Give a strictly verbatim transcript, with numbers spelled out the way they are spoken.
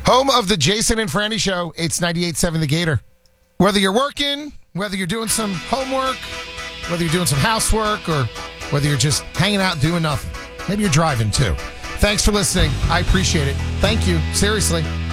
Home of the Jason and Franny Show. It's ninety-eight point seven The Gator. Whether you're working, whether you're doing some homework, whether you're doing some housework, or whether you're just hanging out doing nothing. Maybe you're driving too. Thanks for listening. I appreciate it. Thank you. Seriously.